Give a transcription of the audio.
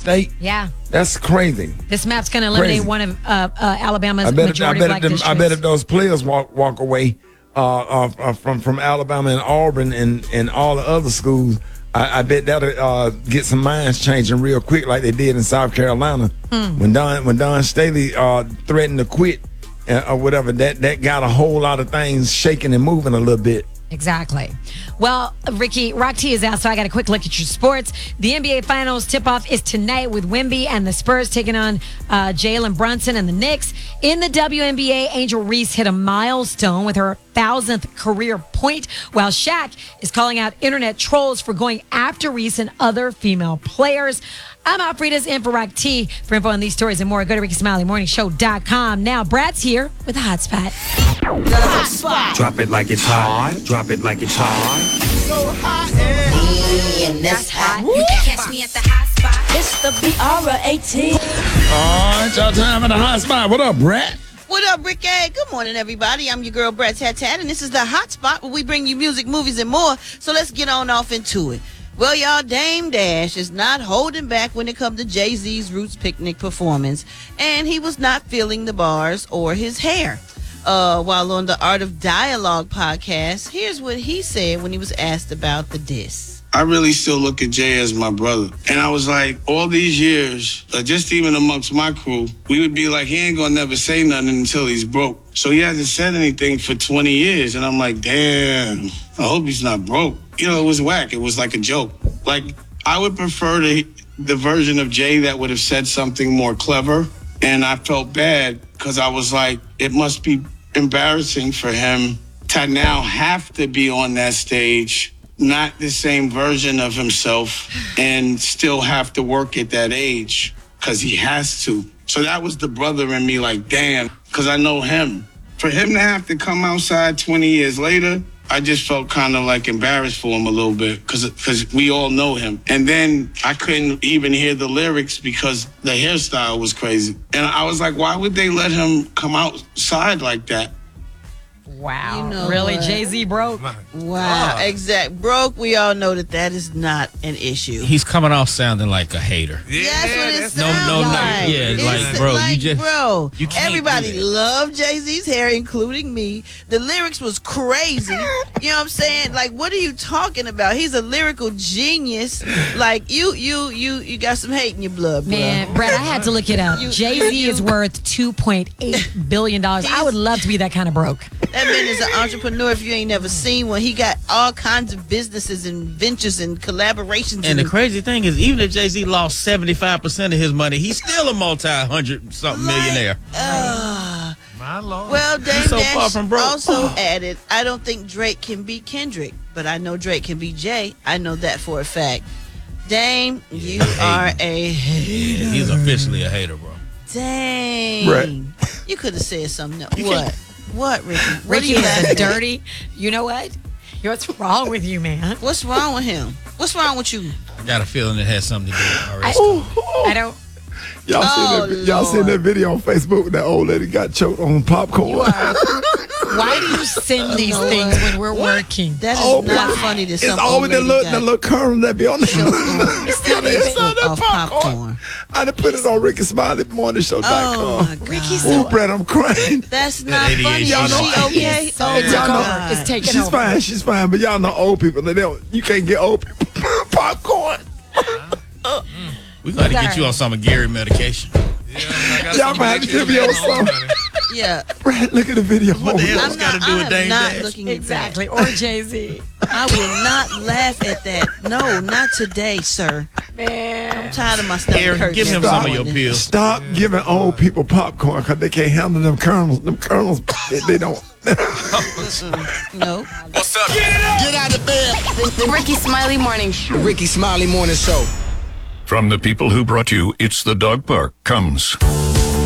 state. Yeah. That's crazy. This map's going to eliminate one of Alabama's majority black districts. I bet if those players walk away from Alabama and Auburn and all the other schools, I bet that'll get some minds changing real quick, like they did in South Carolina when Don Staley threatened to quit or whatever. That got a whole lot of things shaking and moving a little bit. Exactly. Well, Ricky, Rock T is out, so I got a quick look at your sports. The NBA Finals tip-off is tonight with Wemby and the Spurs taking on Jalen Brunson and the Knicks. In the WNBA, Angel Reese hit a milestone with her 1,000th career point, while Shaq is calling out internet trolls for going after Reese and other female players. I'm Alfreda's in for Rock T. For info on these stories and more, go to RickySmileyMorningShow.com. Now, Brad's here with the Hot Spot. The Hot Spot. Drop it like it's hot. Drop it like it's hot. So hot and that's hot. You can catch me at the Hot Spot. It's the BR18. All right, y'all time at the Hot Spot. What up, Brad? What up, Ricky? Good morning, everybody. I'm your girl, Brad Tat, and this is the Hot Spot where we bring you music, movies, and more. So let's get on off into it. Well, y'all, Dame Dash is not holding back when it comes to Jay-Z's Roots Picnic performance, and he was not feeling the bars or his hair. While on the Art of Dialogue podcast, here's what he said when he was asked about the diss. I really still look at Jay as my brother. And I was like, all these years, just even amongst my crew, we would be like, he ain't gonna never say nothing until he's broke. So he hasn't said anything for 20 years. And I'm like, damn, I hope he's not broke. You know, it was whack. It was like a joke. Like, I would prefer the version of Jay that would have said something more clever. And I felt bad because I was like, it must be embarrassing for him to now have to be on that stage, not the same version of himself, and still have to work at that age because he has to. So that was the brother in me, like, damn, because I know him. For him to have to come outside 20 years later, I just felt kind of like embarrassed for him a little bit because we all know him. And then I couldn't even hear the lyrics because the hairstyle was crazy. And I was like, why would they let him come outside like that? Wow. You know really? what? Jay-Z broke? Wow. Exact. Broke, we all know that is not an issue. He's coming off sounding like a hater. Yeah, that's what it No, sounds like. yeah, It's like, bro, like, you just, bro, you can't everybody do that. loved Jay-Z's hair, including me. The lyrics was crazy. You know what I'm saying? Like, what are you talking about? He's a lyrical genius. Like, you got some hate in your blood, bro. Man, Brad, I had to look it up. Jay-Z is worth $2.8 billion. I would love to be that kind of broke. That man is an entrepreneur if you ain't never seen one. He got all kinds of businesses and ventures and collaborations. And the crazy thing is, even if Jay-Z lost 75% of his money, he's still a multi-hundred-something millionaire. My Lord. Well, Dame so Dash far from broke. also added, I don't think Drake can be Kendrick, but I know Drake can be Jay. I know that for a fact. Dame, you are a hater. Yeah, he's officially a hater, bro. Dang. Right. You could have said something else. What? What, Ricky? What are Ricky you is laughing a at? dirty. You know what? What's wrong with you, man? What's wrong with him? What's wrong with you? I got a feeling it has something to do with our restaurant. I don't. Y'all seen that video on Facebook with that old lady got choked on popcorn? Why do you send these things when we're working? That is not funny to It's some always the old lady little kernel that be on there. It's not even of popcorn. I done put it on Ricky Smiley Morning Show.com. Oh, my God. Ricky's Oh, so. Brad, I'm crying. That's not funny. ADHD. Is she okay? So Oh, it my took over. God. It's taking She's over. fine. She's fine. But y'all know old people. You can't get old people popcorn. We got to get you on some of Gary medication. Y'all might have to give me on some. Yeah. Brad, look at the video. What the hell I'm it's got to do with I'm Dame not Dash? looking at Exactly. Or Jay-Z. that. I will not laugh at that. No, not today, sir. Man. I'm tired of my stomach Aaron, hurting. give him every some of your morning. pills. Stop giving old people popcorn because they can't handle them kernels. Them kernels, they don't. No. What's up? Get out of bed. The Ricky Smiley Morning Show. The Ricky Smiley Morning Show. From the people who brought you It's the Dog Park comes